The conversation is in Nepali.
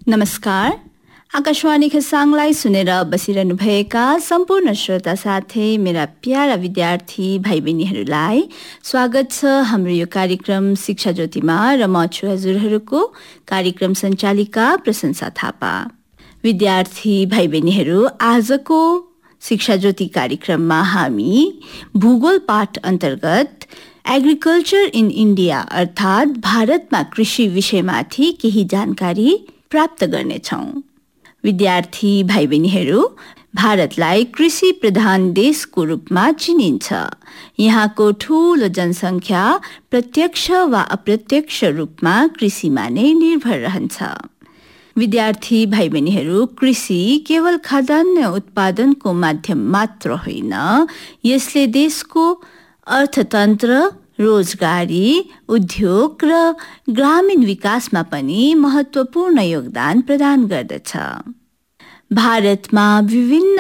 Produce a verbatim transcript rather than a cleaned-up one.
नमस्कार। आकाशवाणी खरसाङलाई सुनेर बसिरहनुभएका सम्पूर्ण श्रोता साथै मेरा प्यारा विद्यार्थी भाइ बहिनीहरूलाई स्वागत छ हाम्रो यो कार्यक्रम शिक्षा ज्योतिमा र म छु हजुरहरूको कार्यक्रम सञ्चालिका प्रशंसा थापा। विद्यार्थी भाइ बहिनीहरू, आजको शिक्षा ज्योति कार्यक्रममा हामी भूगोल पाठ अन्तर्गत एग्रिकल्चर इन इन्डिया अर्थात् भारतमा कृषि विषयमाथि केही जानकारी प्राप्त गर्नेछौँ। विद्यार्थी भाइ बहिनीहरू, भारतलाई कृषि प्रधान देशको रूपमा चिनिन्छ। यहाँको ठूलो जनसङ्ख्या प्रत्यक्ष वा अप्रत्यक्ष रूपमा कृषिमा नै निर्भर रहन्छ। विद्यार्थी भाइ बहिनीहरू, कृषि केवल खाद्यान्न उत्पादनको माध्यम मात्र होइन, यसले देशको अर्थतन्त्र, रोजगारी, उद्योग र ग्रामीण विकासमा पनि महत्त्वपूर्ण योगदान प्रदान गर्दछ। भारतमा विभिन्न